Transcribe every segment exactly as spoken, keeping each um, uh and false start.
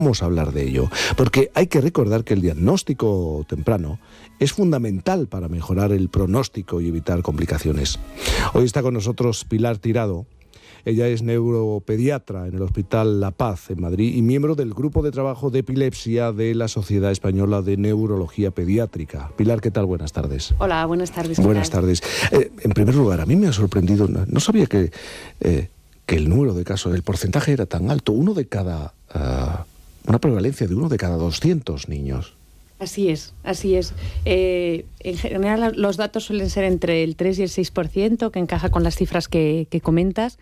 Vamos a hablar de ello, porque hay que recordar que el diagnóstico temprano es fundamental para mejorar el pronóstico y evitar complicaciones. Hoy está con nosotros Pilar Tirado. Ella es neuropediatra en el Hospital La Paz, en Madrid, y miembro del Grupo de Trabajo de Epilepsia de la Sociedad Española de Neurología Pediátrica. Pilar, ¿qué tal? Buenas tardes. Hola, buenas tardes. Buenas tardes. Eh, en primer lugar, a mí me ha sorprendido, no, no sabía que, eh, que el número de casos, el porcentaje era tan alto, uno de cada... Uh, una prevalencia de uno de cada doscientos niños. Así es, así es. Eh, en general los datos suelen ser entre el tres y el seis por ciento, que encaja con las cifras que, que comentas.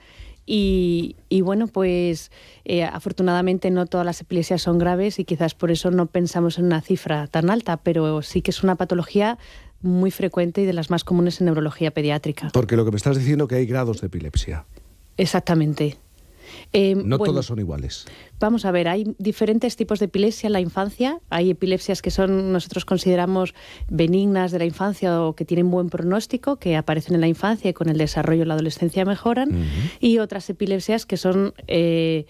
Y, y bueno, pues eh, afortunadamente no todas las epilepsias son graves y quizás por eso no pensamos en una cifra tan alta, pero sí que es una patología muy frecuente y de las más comunes en neurología pediátrica. Porque lo que me estás diciendo es que hay grados de epilepsia. Exactamente. Eh, no bueno, todas son iguales. Vamos a ver, hay diferentes tipos de epilepsia en la infancia. Hay epilepsias que son, nosotros consideramos benignas de la infancia o que tienen buen pronóstico, que aparecen en la infancia y con el desarrollo en la adolescencia mejoran. Uh-huh. Y otras epilepsias que son eh,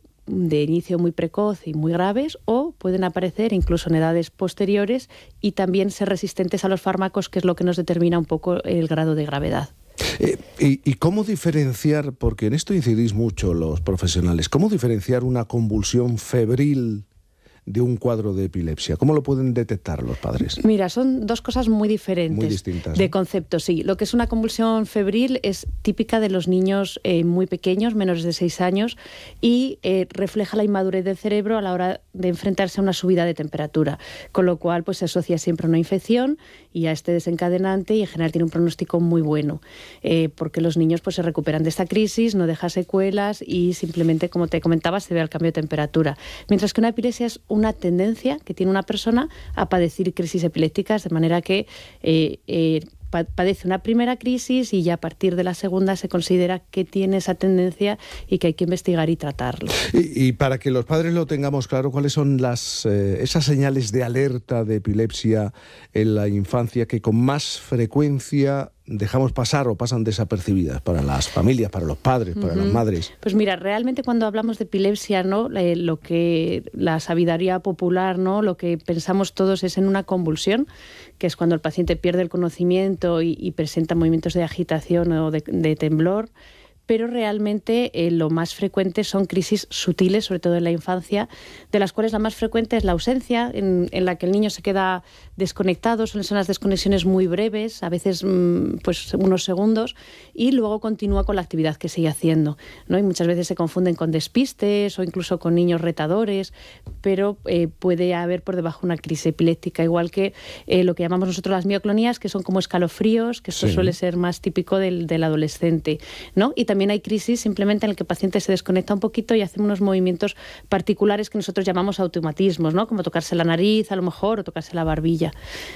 de inicio muy precoz y muy graves, o pueden aparecer incluso en edades posteriores y también ser resistentes a los fármacos, que es lo que nos determina un poco el grado de gravedad. Eh, y, ¿Y cómo diferenciar, porque en esto incidís mucho los profesionales, cómo diferenciar una convulsión febril de un cuadro de epilepsia? ¿Cómo lo pueden detectar los padres? Mira, son dos cosas muy diferentes. Muy distintas. De ¿no? concepto, sí. Lo que es una convulsión febril es típica de los niños eh, muy pequeños, menores de seis años, y eh, refleja la inmadurez del cerebro a la hora de enfrentarse a una subida de temperatura, con lo cual pues se asocia siempre a una infección y a este desencadenante, y en general tiene un pronóstico muy bueno, eh, porque los niños pues se recuperan de esta crisis, no deja secuelas y simplemente, como te comentaba, se ve al cambio de temperatura. Mientras que una epilepsia es una tendencia que tiene una persona a padecer crisis epilépticas, de manera que eh, eh, padece una primera crisis y ya a partir de la segunda se considera que tiene esa tendencia y que hay que investigar y tratarlo. Y, y para que los padres lo tengamos claro, ¿cuáles son las eh, esas señales de alerta de epilepsia en la infancia que con más frecuencia dejamos pasar o pasan desapercibidas para las familias, para los padres, para uh-huh. las madres? Pues mira, realmente cuando hablamos de epilepsia, ¿no? Eh, lo que la sabiduría popular, ¿no? Lo que pensamos todos es en una convulsión, que es cuando el paciente pierde el conocimiento y, y presenta movimientos de agitación o de, de temblor. Pero realmente eh, lo más frecuente son crisis sutiles, sobre todo en la infancia, de las cuales la más frecuente es la ausencia, en, en la que el niño se queda desconectado, suelen ser las desconexiones muy breves, a veces mmm, pues unos segundos, y luego continúa con la actividad que sigue haciendo, ¿no? Y muchas veces se confunden con despistes o incluso con niños retadores, pero eh, puede haber por debajo una crisis epiléptica, igual que eh, lo que llamamos nosotros las mioclonías, que son como escalofríos, que esto sí. suele ser más típico del, del adolescente, ¿no? Y también hay crisis simplemente en el que el paciente se desconecta un poquito y hace unos movimientos particulares que nosotros llamamos automatismos, ¿no? Como tocarse la nariz a lo mejor o tocarse la barbilla.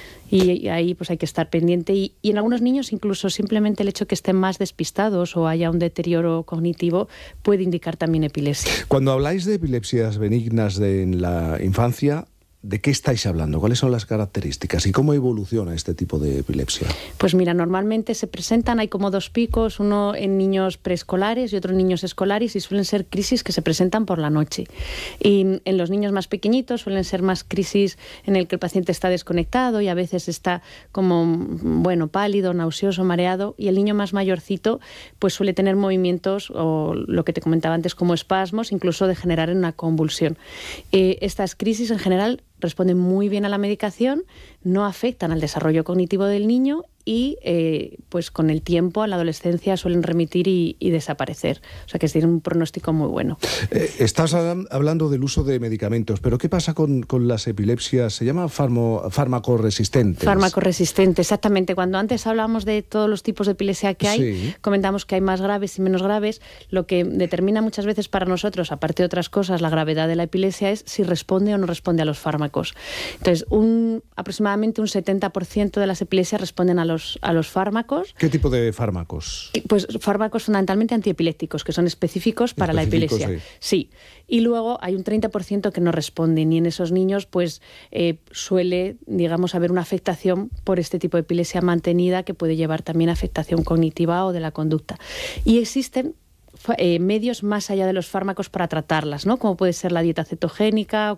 Y ahí pues hay que estar pendiente y, y en algunos niños incluso simplemente el hecho de que estén más despistados o haya un deterioro cognitivo puede indicar también epilepsia. Cuando habláis de epilepsias benignas de, en la infancia, ¿de qué estáis hablando? ¿Cuáles son las características y cómo evoluciona este tipo de epilepsia? Pues mira, normalmente se presentan, hay como dos picos, uno en niños preescolares y otro en niños escolares, y suelen ser crisis que se presentan por la noche. Y en los niños más pequeñitos suelen ser más crisis en el que el paciente está desconectado y a veces está como, bueno, pálido, nauseoso, mareado, y el niño más mayorcito pues suele tener movimientos o lo que te comentaba antes como espasmos, incluso de generar una convulsión. Eh, estas crisis en general responden muy bien a la medicación, no afectan al desarrollo cognitivo del niño y eh, pues con el tiempo a la adolescencia suelen remitir y, y desaparecer. O sea que tienen un pronóstico muy bueno. Eh, estás hablando del uso de medicamentos, pero ¿qué pasa con, con las epilepsias? Se llama farmo, fármaco-resistentes. Fármaco-resistente, exactamente. Cuando antes hablábamos de todos los tipos de epilepsia que hay, sí. comentamos que hay más graves y menos graves. Lo que determina muchas veces para nosotros, aparte de otras cosas, la gravedad de la epilepsia es si responde o no responde a los fármacos. Entonces, un, aproximadamente un setenta por ciento de las epilepsias responden a los a los fármacos. ¿Qué tipo de fármacos? Pues fármacos fundamentalmente antiepilépticos, que son específicos para específicos, la epilepsia. Sí. sí. Y luego hay un treinta por ciento que no responden, y en esos niños pues eh, suele, digamos, haber una afectación por este tipo de epilepsia mantenida que puede llevar también a afectación cognitiva o de la conducta. Y existen eh, medios más allá de los fármacos para tratarlas, ¿no? Como puede ser la dieta cetogénica,